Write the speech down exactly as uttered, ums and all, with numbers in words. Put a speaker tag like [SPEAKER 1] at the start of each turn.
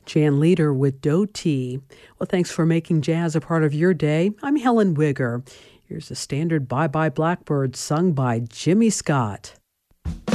[SPEAKER 1] Jan Leader with Doe T. Well, thanks for making jazz a part of your day. I'm Helen Wigger. Here's a standard Bye Bye Blackbird sung by Jimmy Scott.